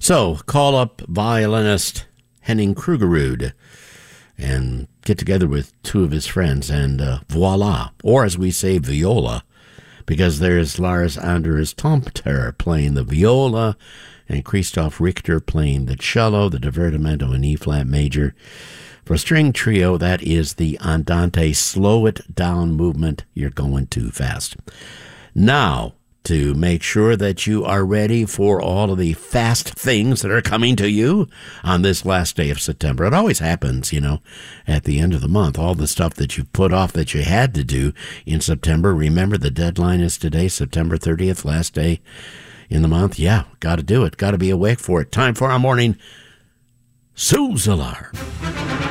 So call up violinist Henning Krugerud and get together with two of his friends and voila, or as we say, viola, because there's Lars Anders Tomter playing the viola and Christoph Richter playing the cello, the divertimento in E-flat major. For a string trio, that is the Andante Slow It Down movement. You're going too fast. Now, to make sure that you are ready for all of the fast things that are coming to you on this last day of September. It always happens, at the end of the month. All the stuff that you put off that you had to do in September. Remember, the deadline is today, September 30th, last day in the month. Yeah, got to do it. Got to be awake for it. Time for our morning Snooze alarm.